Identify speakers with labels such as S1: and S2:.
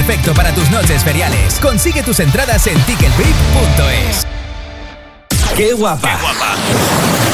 S1: perfecto para tus noches feriales. Consigue tus entradas en ticketbeat.es.
S2: ¡Qué guapa!
S3: ¡Qué guapa!